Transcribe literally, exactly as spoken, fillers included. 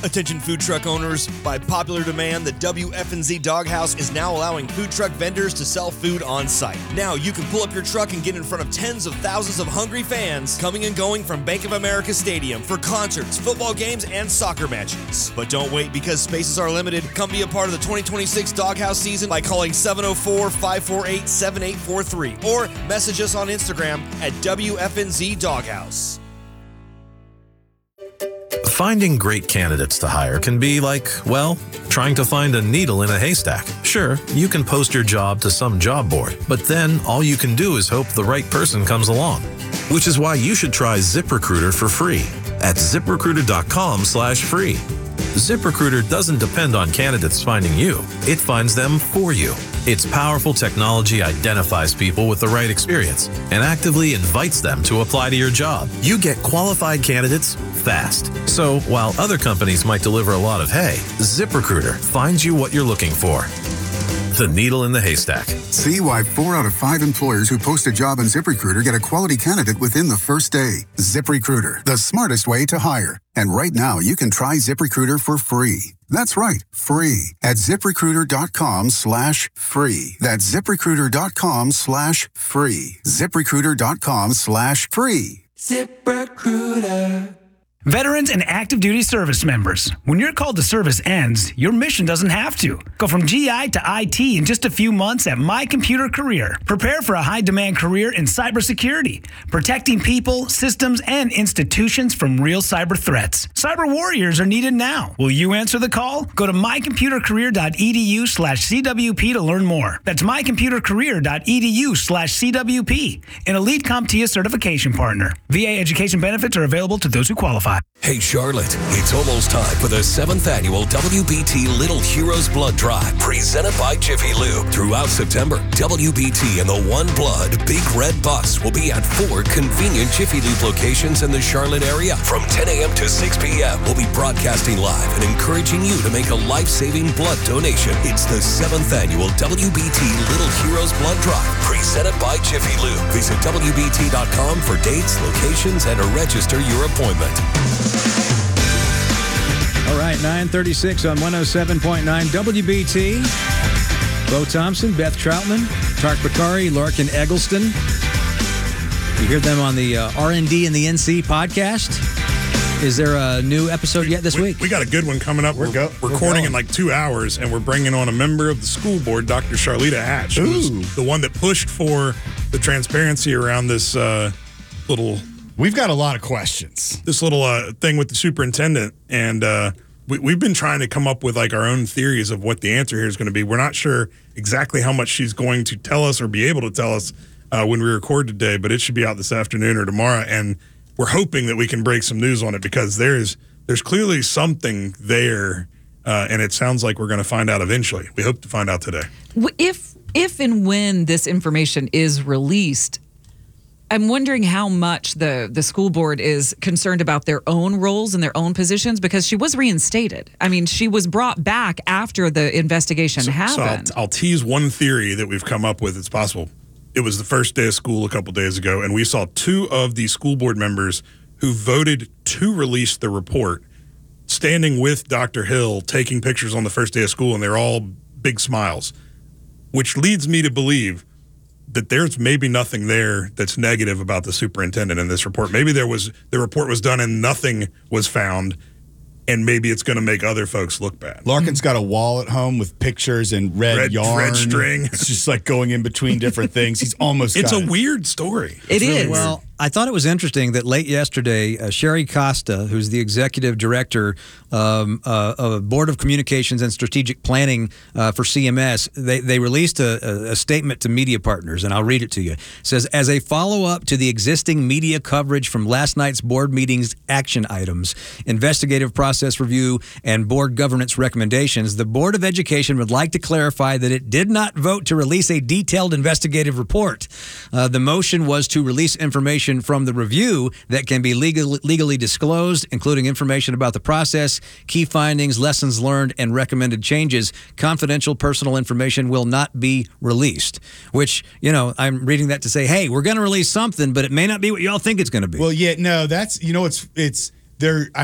Attention food truck owners, by popular demand, the W F N Z Doghouse is now allowing food truck vendors to sell food on site. Now you can pull up your truck and get in front of tens of thousands of hungry fans coming and going from Bank of America Stadium for concerts, football games, and soccer matches. But don't wait, because spaces are limited. Come be a part of the twenty twenty-six Doghouse season by calling seven oh four, five four eight, seven eight four three or message us on Instagram at W F N Z Doghouse. Finding great candidates to hire can be like, well, trying to find a needle in a haystack. Sure, you can post your job to some job board, but then all you can do is hope the right person comes along. Which is why you should try ZipRecruiter for free at ZipRecruiter.com slash free. ZipRecruiter doesn't depend on candidates finding you. It finds them for you. Its powerful technology identifies people with the right experience and actively invites them to apply to your job. You get qualified candidates fast. So while other companies might deliver a lot of hay, ZipRecruiter finds you what you're looking for. The needle in the haystack. See why four out of five employers who post a job on ZipRecruiter get a quality candidate within the first day. ZipRecruiter, the smartest way to hire. And right now, you can try ZipRecruiter for free. That's right, free at ZipRecruiter.com slash free. That's ZipRecruiter.com slash free. ZipRecruiter.com slash free. ZipRecruiter. Veterans and active duty service members, when your call to service ends, your mission doesn't have to. Go from G I to I T in just a few months at My Computer Career. Prepare for a high-demand career in cybersecurity, protecting people, systems, and institutions from real cyber threats. Cyber warriors are needed now. Will you answer the call? Go to mycomputercareer.edu slash CWP to learn more. That's mycomputercareer.edu slash CWP, an elite CompTIA certification partner. V A education benefits are available to those who qualify. Hey, Charlotte, it's almost time for the seventh annual W B T Little Heroes Blood Drive, presented by Jiffy Lube. Throughout September, W B T and the One Blood Big Red Bus will be at four convenient Jiffy Lube locations in the Charlotte area. From ten a.m. to six p.m., we'll be broadcasting live and encouraging you to make a life-saving blood donation. It's the seventh annual W B T Little Heroes Blood Drive, presented by Jiffy Lube. Visit W B T dot com for dates, locations, and to register your appointment. All right, nine thirty-six on one oh seven point nine W B T. Bo Thompson, Beth Troutman, Tark Bakari, Larkin Eggleston. You hear them on the uh, R and D and the N C podcast. Is there a new episode yet this we, week? We got a good one coming up. We're, go, we're recording in like two hours, and we're bringing on a member of the school board, Doctor Charlita Hatch, who's the one that pushed for the transparency around this uh, little... We've got a lot of questions. This little uh, thing with the superintendent, and uh, we, we've been trying to come up with like our own theories of what the answer here is going to be. We're not sure exactly how much she's going to tell us or be able to tell us uh, when we record today, but it should be out this afternoon or tomorrow, and we're hoping that we can break some news on it, because there's there's clearly something there, uh, and it sounds like we're going to find out eventually. We hope to find out today. If if and when this information is released, I'm wondering how much the, the school board is concerned about their own roles and their own positions, because she was reinstated. I mean, she was brought back after the investigation so, happened. So I'll, I'll tease one theory that we've come up with. It's possible. It was the first day of school a couple days ago, and we saw two of the school board members who voted to release the report standing with Doctor Hill, taking pictures on the first day of school, and they're all big smiles, which leads me to believe that there's maybe nothing there that's negative about the superintendent in this report. Maybe there was the report was done and nothing was found, and maybe it's going to make other folks look bad. Larkin's got a wall at home with pictures and red, red yarn. Red string. It's just like going in between different things. He's almost It's got a it. weird story. It it's is. Really Well, I thought it was interesting that late yesterday, uh, Sherry Costa, who's the executive director um, uh, of Board of Communications and Strategic Planning uh, for C M S, they, they released a, a statement to media partners, and I'll read it to you. It says, as a follow-up to the existing media coverage from last night's board meeting's action items, investigative process review, and board governance recommendations, the Board of Education would like to clarify that it did not vote to release a detailed investigative report. Uh, the motion was to release information from the review that can be legal, legally disclosed, including information about the process, key findings, lessons learned, and recommended changes. Confidential personal information will not be released, which, you know, I'm reading that to say, hey, we're going to release something, but it may not be what y'all think it's going to be. Well, yeah, no, that's, you know, it's, it's, there.